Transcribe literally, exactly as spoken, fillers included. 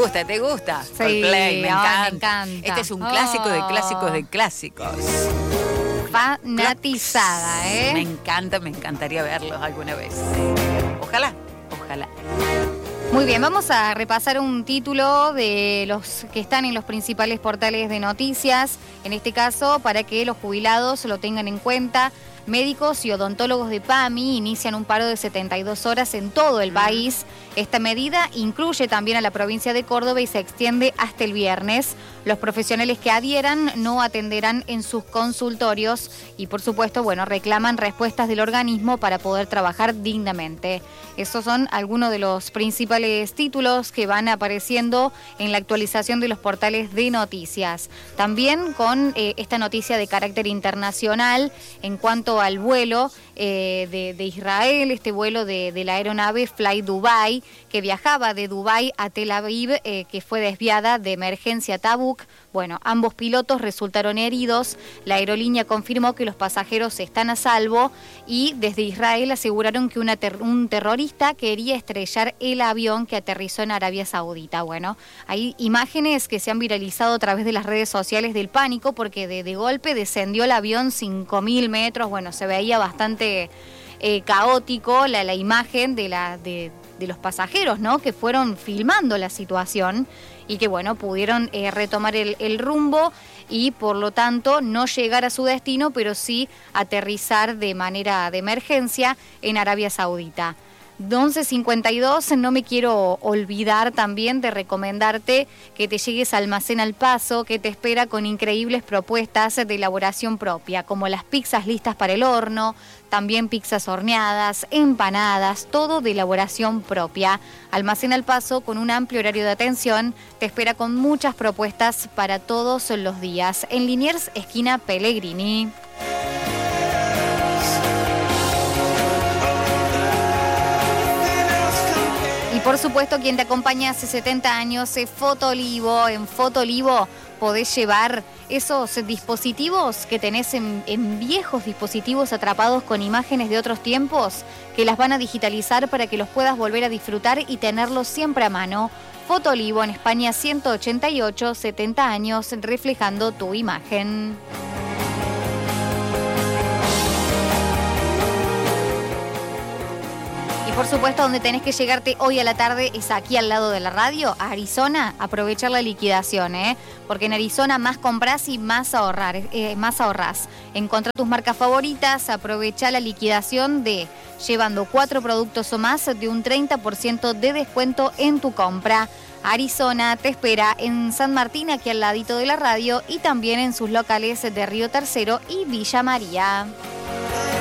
gusta? ¿Te gusta? Sí, Coldplay, me oh, encanta. me encanta. Este es un clásico de Oh. clásicos de clásicos. Fanatizada, ¿eh? Me encanta, me encantaría verlos alguna vez. Ojalá, ojalá. Muy bien, vamos a repasar un título de los que están en los principales portales de noticias. En este caso, para que los jubilados lo tengan en cuenta. Médicos y odontólogos de PAMI inician un paro de setenta y dos horas en todo el país. Esta medida incluye también a la provincia de Córdoba y se extiende hasta el viernes. Los profesionales que adhieran no atenderán en sus consultorios y, por supuesto, bueno, reclaman respuestas del organismo para poder trabajar dignamente. Esos son algunos de los principales títulos que van apareciendo en la actualización de los portales de noticias. También con eh, esta noticia de carácter internacional en cuanto al vuelo eh, de, de Israel, este vuelo de, de la aeronave Fly Dubai, que viajaba de Dubái a Tel Aviv, eh, que fue desviada de emergencia a Tabuk. Bueno, ambos pilotos resultaron heridos. La aerolínea confirmó que los pasajeros están a salvo y desde Israel aseguraron que una ter- un terrorista quería estrellar el avión que aterrizó en Arabia Saudita. Bueno, hay imágenes que se han viralizado a través de las redes sociales del pánico porque de, de golpe descendió el avión cinco mil metros. Bueno, se veía bastante eh, caótico la, la imagen de, la, de, de los pasajeros, ¿no? Que fueron filmando la situación y que, bueno, pudieron eh, retomar el, el rumbo y, por lo tanto, no llegar a su destino, pero sí aterrizar de manera de emergencia en Arabia Saudita. once cincuenta y dos, no me quiero olvidar también de recomendarte que te llegues a Almacén Al Paso, que te espera con increíbles propuestas de elaboración propia, como las pizzas listas para el horno, también pizzas horneadas, empanadas, todo de elaboración propia. Almacén Al Paso, con un amplio horario de atención, te espera con muchas propuestas para todos los días. En Liniers, esquina Pellegrini. Y por supuesto, quien te acompaña hace setenta años es Fotolivo. En Fotolivo podés llevar esos dispositivos que tenés en, en viejos dispositivos atrapados con imágenes de otros tiempos, que las van a digitalizar para que los puedas volver a disfrutar y tenerlos siempre a mano. Fotolivo en España ciento ochenta y ocho, setenta años reflejando tu imagen. Por supuesto, donde tenés que llegarte hoy a la tarde es aquí al lado de la radio, a Arizona, aprovechar la liquidación, ¿eh? Porque en Arizona más compras y más ahorrar, eh, más ahorrás. Encontrá tus marcas favoritas, aprovechá la liquidación de llevando cuatro productos o más de un treinta por ciento de descuento en tu compra. Arizona te espera en San Martín, aquí al ladito de la radio, y también en sus locales de Río Tercero y Villa María.